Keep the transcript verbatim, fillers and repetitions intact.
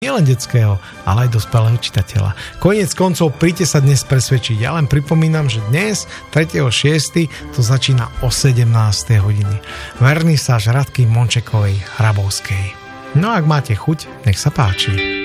nielen detského, ale aj dospelého čitateľa. Koniec koncov príďte sa dnes presvedčiť. Ja len pripomínam, že dnes, tretieho šiesteho to začína o sedemnástej hodiny. Vernisáž Radky Mončekovej Hrabovskej. No a ak máte chuť, nech sa páči.